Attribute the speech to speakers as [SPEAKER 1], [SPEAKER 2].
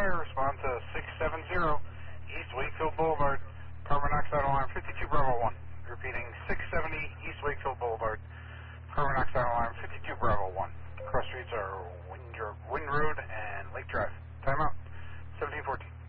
[SPEAKER 1] fire, respond to 670 East Wakefield Boulevard, carbon monoxide alarm 52 Bravo 1. Repeating 670 East Wakefield Boulevard, carbon monoxide alarm 52 Bravo 1. Cross streets are Wind Road and Lake Drive. Timeout, 1714.